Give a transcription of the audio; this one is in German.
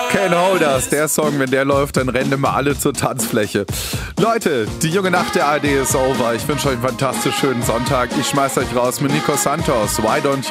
Ken Holders, der Song, wenn der läuft, dann rennen immer alle zur Tanzfläche. Leute, die junge Nacht der ARD ist over. Ich wünsche euch einen fantastisch schönen Sonntag. Ich schmeiß euch raus mit Nico Santos. Why don't you